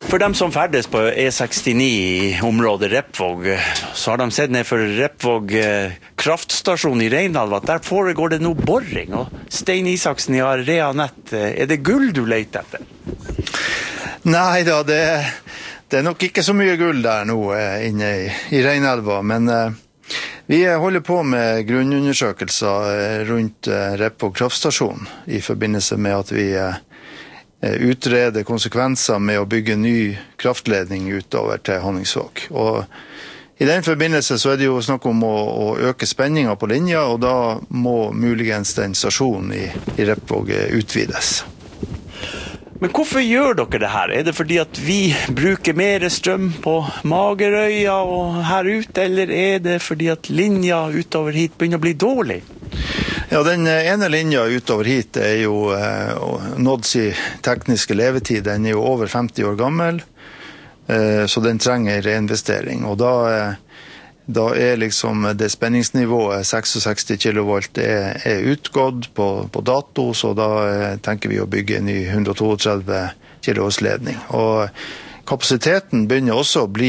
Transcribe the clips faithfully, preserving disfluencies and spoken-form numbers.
For dem som ferdes på E sekstini i området Repvåg, så har de sett ned for Repvåg kraftstasjon i Reinalva, at der foregår det noe borring. Og Stein Isaksen i Area Nett, er det gull du leter etter? Nei da, det, det er nok ikke så mye gull der nå inne i, i Reinalva, men uh, vi holder på med grunnundersøkelser rundt uh, Repvåg kraftstasjon i forbindelse med at vi uh, utrede konsekvenser med å bygge ny kraftledning utover til Honningsvåg. Og i den forbindelse så er det jo snakk om å, å øke spenningen på linja, og da må muligens den stasjonen i, i Repvåg utvides. Men hvorfor gjør dere det her? Er det fordi at vi bruker mer strøm på Magerøya og her ute, eller er det fordi at linja utover hit begynner å bli dårlig? Ja, den ene linja utover hit er jo eh, nådd sin tekniske levetid. Den er jo over femti år gammel, eh, så den trenger reinvestering. Og da, eh, da er liksom det spenningsnivået sekstiseks kilovolt er, er utgått på, på dato, så da eh, tenker vi å bygge en ny hundre trettito kilovolts ledning. Og kapasiteten begynner også å bli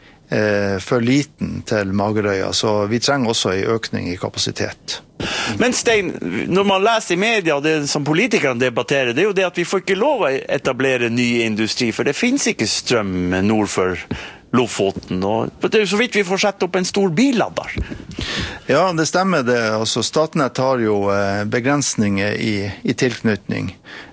eh, for liten til Magerøya, så vi trenger også en økning i kapasitet. Men Stein, når man leser i media, og det som politikerne debatterer, det er jo det at vi får ikke lov å etablere ny industri, for det finnes ikke strøm nord for Lofoten, og det er jo så vidt vi får sette opp en stor billader. Ja, det stemmer det. Altså, Statnett har jo eh, begrensninger i, i tilknytning.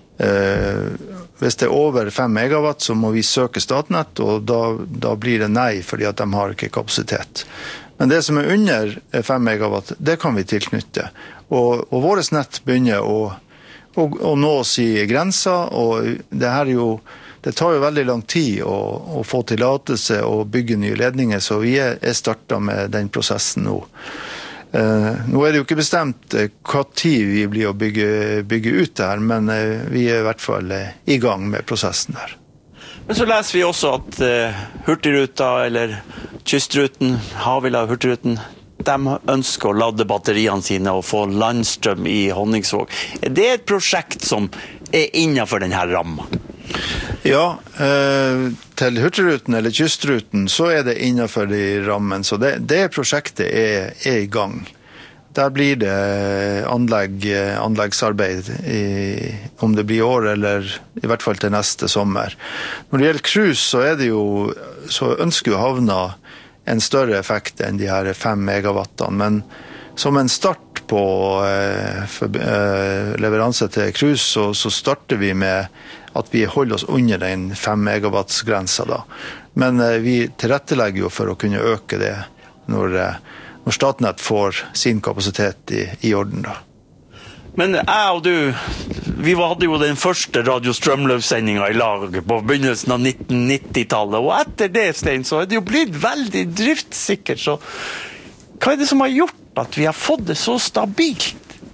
Eh, hvis det er over fem megawatt, så må vi søke Statnett, og da, da blir det nei, fordi at de har ikke kapasitet. Men det som er under fem megawatt, det kan vi tilknytte. Og, og våres nett begynner å, å, å nå oss i grenser, og det her er jo, det tar jo veldig lang tid å, å få tillatelse og bygge nye ledninger, så vi er, er startet med den prosessen nå. Eh, nå er det jo ikke bestemt hva tid vi blir å bygge, bygge ut det her, men eh, vi er i hvert fall eh, i gang med prosessen her. Men så leser vi også at uh, Hurtigruta, eller Kystruten, Havila Hurtigruten, de ønsker å lade batteriene sine og få landstrøm i Honningsvåg. Er det et prosjekt som er innenfor denne rammen? Ja, eh, til Hurtigruten eller Kystruten så er det innenfor de rammen, så det, det prosjektet er, er i gang. Der blir det anlegg, anleggsarbeid, i, om det blir år eller i hvert fall til neste sommer. Når det gjelder cruise, så, er det jo, så ønsker jo havna en større effekt enn de her fem megawattene, men som en start på eh, for, eh, leveranse til cruise, så, så starter vi med at vi holder oss under den fem megawatts-grensa da. Men eh, vi tilrettelegger jo for å kunne øke det når eh, når Statnett får sin kapasitet i, i orden da. Men jeg og du, vi hadde jo den første Radio Strømløs-sendingen i lag på begynnelsen av nitten nitti-tallet, og etter det, Stein, så er det jo blitt veldig driftssikkert, så hva er det som har gjort at vi har fått det så stabilt?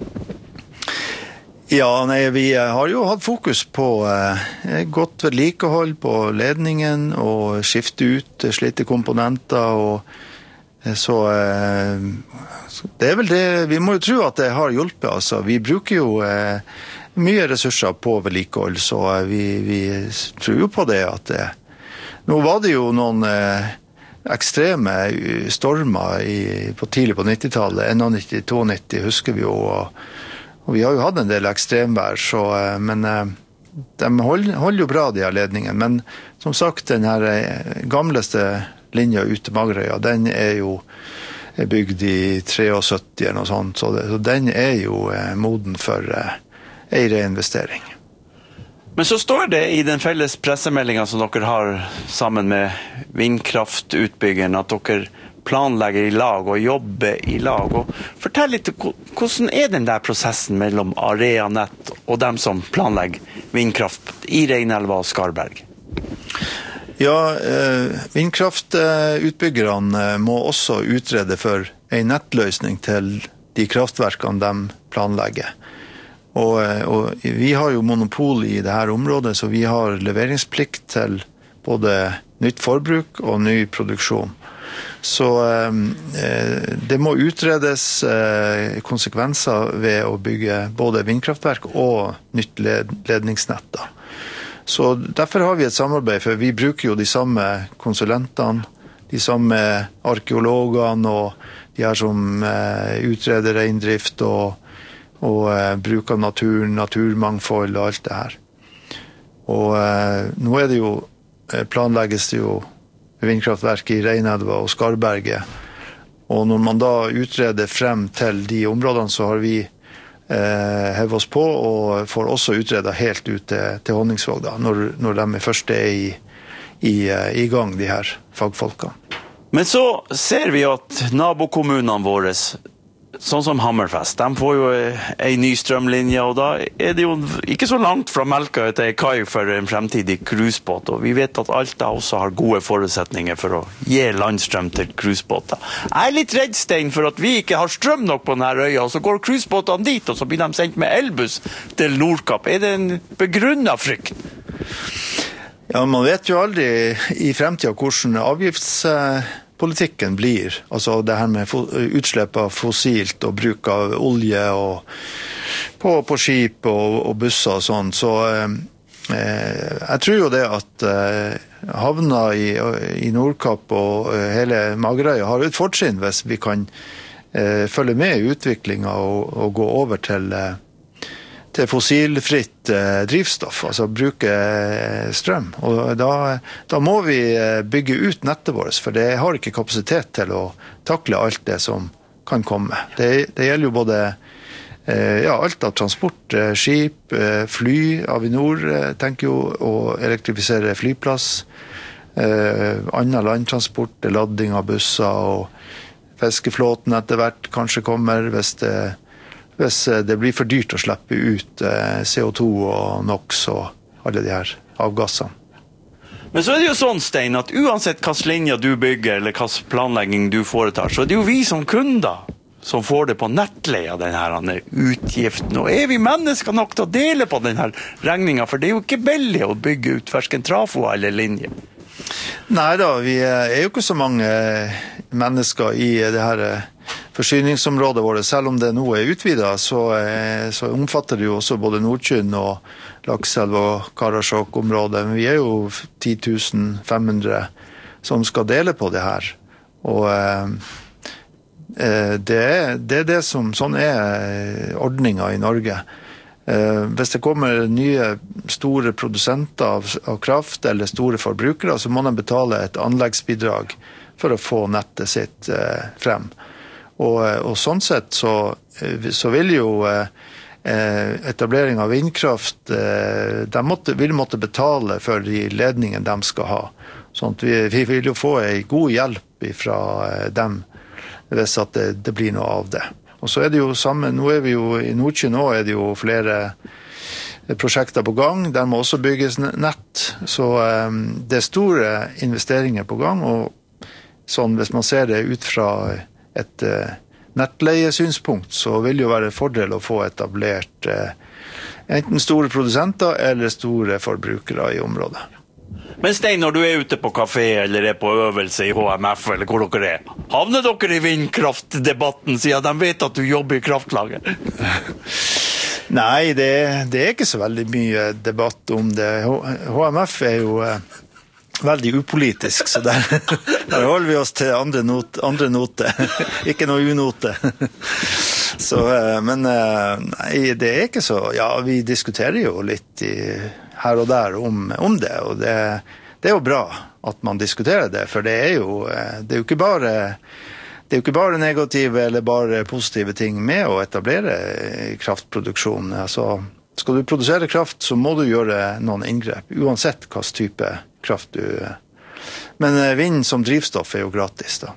Ja, nei, vi har jo hatt fokus på eh, godt vedlikehold på ledningen, og skifte ut slitte komponenter, og Så, så det er vel det, vi må jo tro at det har hjulpet, altså. Vi bruker jo eh, mye ressurser på vedlikehold, så vi, vi tror jo på det at det, nå var det jo noen eh, ekstreme stormer i, på tidlig på nittitallet, nitti, nitti, husker vi jo, og, og vi har jo hatt en del ekstremvær, så, eh, men eh, de holder, holder jo bra de her ledningene, men som sagt, den her eh, gamleste linja ut til Magerøya, den er jo bygd i syttitre eller noe sånt, så, det, så den er jo eh, moden for eh, en reinvestering. Men så står det i den felles pressemeldingen som dere har sammen med vindkraftutbyggeren, at dere planlegger i lag og jobber i lag. Og fortell litt, hvordan er den der prosessen mellom Area Nett og dem som planlegger vindkraft i Reinelva og Skarberg? Ja, eh, vindkraftutbyggerne må også utrede for en nettløsning til de kraftverkene de planlegger. Og, og vi har jo monopol i det her området, så vi har leveringsplikt til både nytt forbruk og ny produksjon. Så eh, det må utredes eh, konsekvenser ved å bygge både vindkraftverk og nytt led, ledningsnett da. Så derfor har vi et samarbeid, for vi bruker jo de samme konsulentene, de samme arkeologene og de her som eh, utreder reindrift og, og eh, bruker naturen, naturmangfold og alt det her. Og eh, nå er det jo, planlegges det jo vindkraftverk i Reinelva og Skarberget. Og når man da utreder frem til de områdene, så har vi eh, hevet oss på og får også utreda helt ut til, til Honningsvåg da, når, når de først er i, i, i gang, de her fagfolkene. Men så ser vi at nabokommunene våre, sånn som Hammerfest, de får jo en ny strømlinje, og da er det jo ikke så langt fra Melka til kai for en fremtidig cruisebåt, og vi vet at Alta også har gode forutsetninger for å gi landstrøm til cruisebåter. Jeg er litt redd, Stein, for at vi ikke har strøm nok på denne øya, og så går cruisebåtene dit, og så blir de sendt med elbuss til Nordkapp. Er det en begrunnet frykt? Ja, man vet jo aldri i fremtiden hvordan avgiftspolitikken blir. Altså det her med utslipp av fossilt og bruk av olje og på, på skip og, og busser og sånn. Så eh, jeg tror jo det at eh, havna i, i Nordkapp og hele Magerøya har et fortrinn hvis vi kan eh, følge med i utviklingen og, og gå over til eh, til fossilfritt eh, drivstoff, altså bruke eh, strøm. Og da, da må vi eh, bygge ut nettet vårt, for det har ikke kapasitet til å takle alt det som kan komme. Det, det gjelder jo både eh, ja, alt av transport, eh, skip, eh, fly. Avinor eh, tenker jo å elektrifisere flyplass, eh, annen landtransport, ladding av busser og fiskeflåten etter hvert kanskje kommer hvis det hvis det blir for dyrt å slippe ut C O to og NOx og alle de her avgassene. Men så er det jo sånn, Stein, at uansett hvilken linje du bygger eller hvilken planlegging du foretar, så er det jo vi som kunder som får det på nettleie av denne utgiften. Og er vi mennesker nok til å dele på denne regningen, for det er jo ikke billig å bygge ut hverken trafo eller linje. Nei da, vi er jo ikke så mange mennesker i det her forsyningsområdet vårt. Selv om det nå er utvidet, så, så omfatter det jo også både Nordkynn og Lakselv og Karasjok-området. Men vi er jo ti tusen fem hundre som skal dele på det her. Og eh, det, er, det er det som, sånn er ordningen i Norge. Eh, hvis det kommer nye store produsenter av, av kraft eller store forbrukere, så må de betale et anleggsbidrag for å få nettet sitt eh, frem. Og, og sånn sett så, så vil jo eh, etablering av vindkraft, eh, de måtte, vil måtte betale for de ledningene de skal ha. Sånn at vi, vi vil jo få en god hjelp fra dem hvis at det, det blir noe av det. Og så er det jo samme, nå er vi jo i Nordkynn nå er det jo flere prosjekter på gang, der må også bygges nett. Så eh, det er store investeringer på gang, og sånn hvis man ser det ut fra et uh, nettleiesynspunkt, så vil det jo være en fordel å få etablert uh, enten store produsenter eller store forbrukere i området. Men Stein, når du er ute på kafé eller er på øvelse i H M F eller hvor dere er, havner dere i vindkraftdebatten siden de vet at du jobber i kraftlaget? Nei, det, det er ikke så veldig mye debatt om det. H M F er jo uh, veldig upolitisk, så der, der holder vi oss til andre, not, andre note, ikke noe unote. Så, men nei, det er ikke så, ja, vi diskuterer jo litt i, her og der om, om det, og det, det er jo bra at man diskuterer det, for det er jo, det er jo ikke bare, det er jo ikke bare negative eller bare positive ting med å etablere kraftproduksjon. Altså, skal du produsere kraft, så må du gjøre noen inngrep, uansett hvilken type kraft du... Men vind som drivstoff er jo gratis da.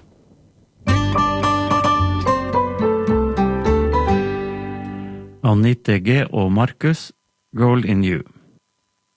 Anette G. og Markus, Goal in You.